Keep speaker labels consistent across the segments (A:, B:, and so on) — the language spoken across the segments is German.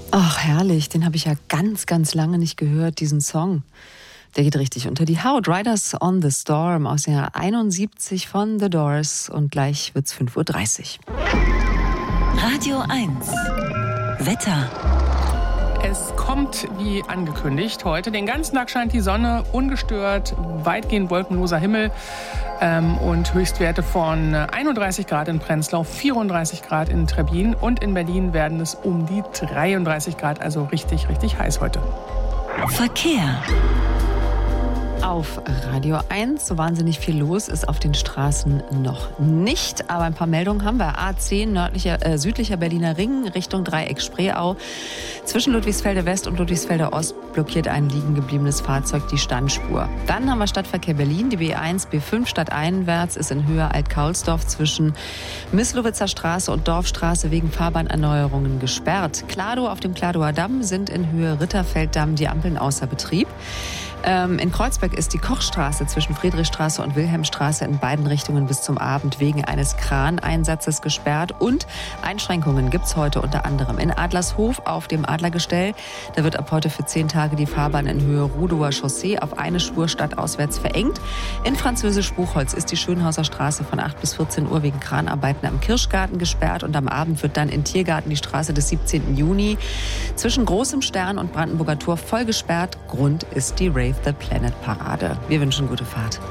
A: Ach, herrlich. Den habe ich ja ganz, ganz lange nicht gehört, diesen Song. Der geht richtig unter die Haut. Riders on the Storm aus dem Jahr 71 von The Doors. Und gleich wird's 5:30 Uhr.
B: Radio 1. Wetter.
C: Es kommt wie angekündigt heute. Den ganzen Tag scheint die Sonne ungestört, weitgehend wolkenloser Himmel und Höchstwerte von 31 Grad in Prenzlau, 34 Grad in Trebbin und in Berlin werden es um die 33 Grad, also richtig, richtig heiß heute.
B: Verkehr.
A: Auf Radio 1, so wahnsinnig viel los ist auf den Straßen noch nicht. Aber ein paar Meldungen haben wir. A10 südlicher Berliner Ring Richtung Dreieck Spreeau. Zwischen Ludwigsfelde West und Ludwigsfelde Ost blockiert ein liegen gebliebenes Fahrzeug die Standspur. Dann haben wir Stadtverkehr Berlin. Die B1, B5 stadteinwärts ist in Höhe Alt-Kaulsdorf zwischen Mislowitzer Straße und Dorfstraße wegen Fahrbahnerneuerungen gesperrt. Kladow auf dem Kladower Damm sind in Höhe Ritterfelddamm die Ampeln außer Betrieb. In Kreuzberg ist die Kochstraße zwischen Friedrichstraße und Wilhelmstraße in beiden Richtungen bis zum Abend wegen eines Kraneinsatzes gesperrt. Und Einschränkungen gibt's heute unter anderem in Adlershof auf dem Adlergestell. Da wird ab heute für 10 Tage die Fahrbahn in Höhe Rudower Chaussee auf eine Spur stadtauswärts verengt. In Französisch-Buchholz ist die Schönhauser Straße von 8 bis 14 Uhr wegen Kranarbeiten am Kirschgarten gesperrt. Und am Abend wird dann in Tiergarten die Straße des 17. Juni zwischen Großem Stern und Brandenburger Tor voll gesperrt. Grund ist die Rave the Planet Parade. Wir wünschen gute Fahrt.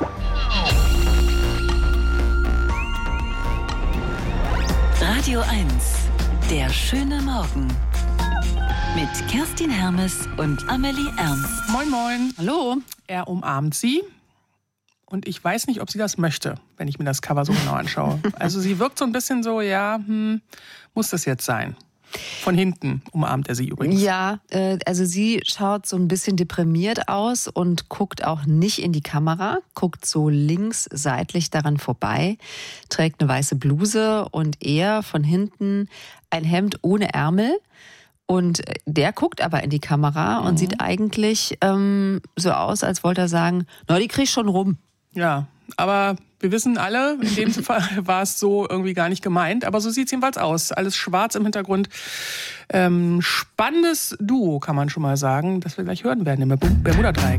B: Radio 1. Der schöne Morgen. Mit Kerstin Hermes und Amelie Ernst.
C: Moin, moin.
A: Hallo.
C: Er umarmt sie. Und ich weiß nicht, ob sie das möchte, wenn ich mir das Cover so genau anschaue. Also sie wirkt so ein bisschen so, muss das jetzt sein? Von hinten umarmt er sie übrigens.
A: Ja, also sie schaut so ein bisschen deprimiert aus und guckt auch nicht in die Kamera, guckt so links seitlich daran vorbei, trägt eine weiße Bluse und er von hinten ein Hemd ohne Ärmel. Und der guckt aber in die Kamera und sieht eigentlich so aus, als wollte er sagen, na, die krieg ich schon rum.
C: Ja, aber wir wissen alle, in dem Fall war es so irgendwie gar nicht gemeint. Aber so sieht es jedenfalls aus. Alles schwarz im Hintergrund. Spannendes Duo, kann man schon mal sagen, das wir gleich hören werden im Bermuda-Dreieck.